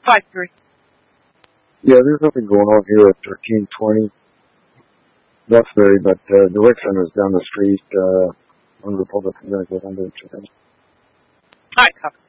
5-3. Yeah, there's nothing going on here at 1320 Duxbury, but the rec center is down the street on Republic. I'm going to go down there and check it out. All right, copy.